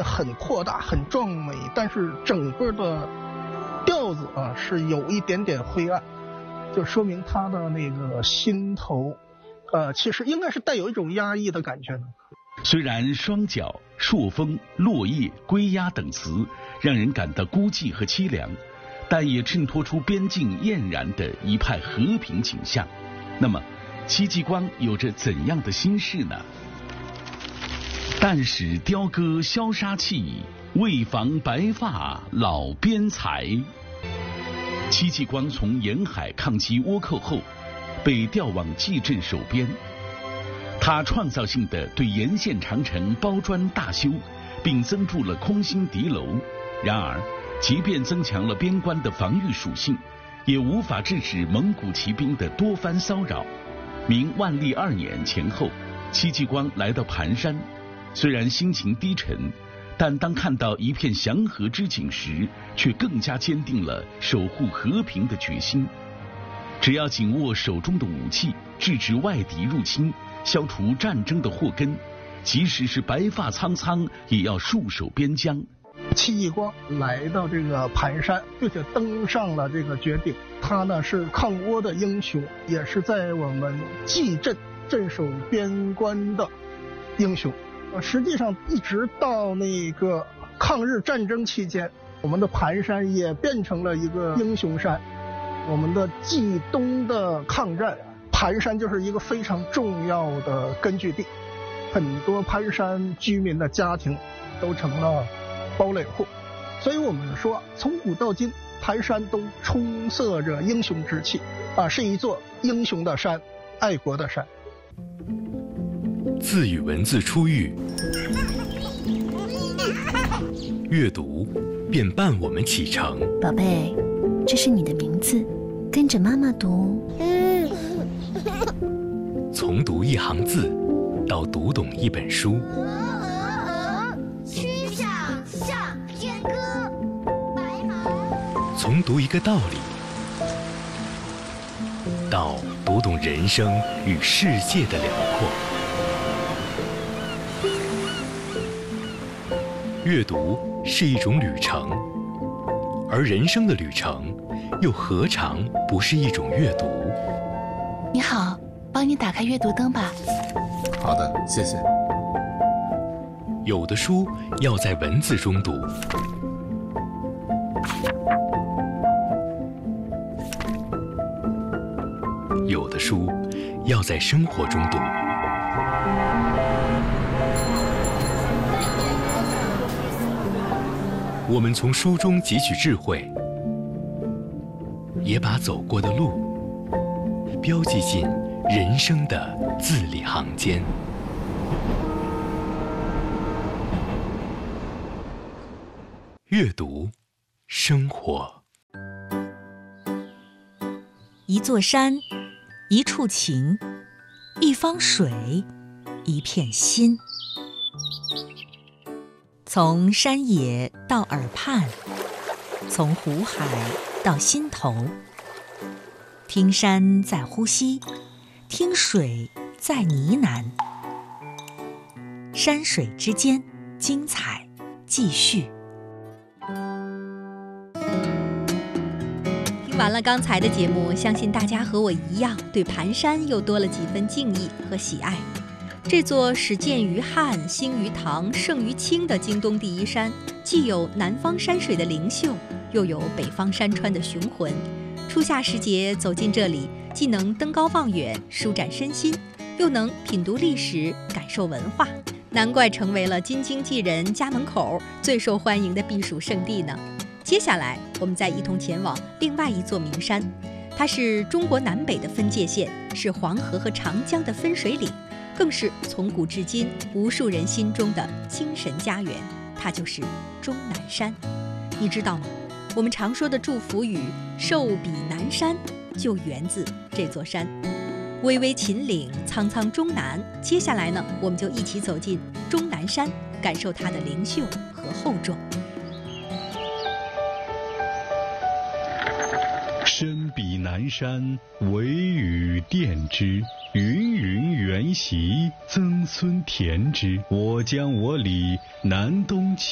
面很扩大很壮美，但是整个的调子是有一点点灰暗，就说明他的那个心头其实应该是带有一种压抑的感觉的。 虽然霜角、朔风、落叶、归鸦等词让人感到孤寂和凄凉，但也衬托出边境俨然的一派和平景象。那么戚继光有着怎样的心事呢？但使雕歌消杀气，为防白发老边裁。戚继光从沿海抗击倭寇后，被调往蓟镇守边。他创造性地对沿线长城包砖大修，并增筑了空心敌楼。然而，即便增强了边关的防御属性，也无法制止蒙古骑兵的多番骚扰。明万历2年前后，戚继光来到盘山，虽然心情低沉，但当看到一片祥和之景时，却更加坚定了守护和平的决心。只要紧握手中的武器，制止外敌入侵，消除战争的祸根，即使是白发苍苍，也要戍守边疆。 戚继光来到这个盘山，并且登上了这个绝顶。他呢是抗倭的英雄，也是在我们蓟镇镇守边关的英雄。实际上一直到那个抗日战争期间，我们的盘山也变成了一个英雄山。我们的冀东的抗战，盘山就是一个非常重要的根据地，很多盘山居民的家庭都成了堡垒户，所以我们说从古到今，盘山都充塞着英雄之气是一座英雄的山，爱国的山。 字与文字初遇，阅读便伴我们启程。 宝贝，这是你的名字，跟着妈妈读。 从读一行字到读懂一本书， 曲项向天歌，白马。 从读一个道理到读懂人生与世界的辽阔。阅读是一种旅程，而人生的旅程又何尝不是一种阅读？ 你好，帮你打开阅读灯吧。 好的，谢谢。 有的书要在文字中读，有的书要在生活中读。我们从书中汲取智慧，也把走过的路标记进人生的字里行间。阅读，生活。 一座山，一处情，一方水，一片心。从山野到耳畔，从湖海到心头。听山在呼吸，听水在呢喃。山水之间，精彩继续。听完了刚才的节目，相信大家和我一样，对盘山又多了几分敬意和喜爱。这座始建于汉、兴于唐、盛于清的京东第一山，既有南方山水的灵秀，又有北方山川的雄浑。初夏时节走进这里，既能登高望远、舒展身心，又能品读历史、感受文化，难怪成为了京津冀人家门口最受欢迎的避暑胜地呢。接下来，我们再一同前往另外一座名山，它是中国南北的分界线，是黄河和长江的分水岭，更是从古至今无数人心中的精神家园，它就是终南山。你知道吗？我们常说的祝福语“寿比南山”就源自这座山。巍巍秦岭，苍苍终南。接下来呢，我们就一起走进终南山，感受它的灵秀和厚重。 身比南山，惟余电之。芸芸原习，曾孙田之。我将我里南东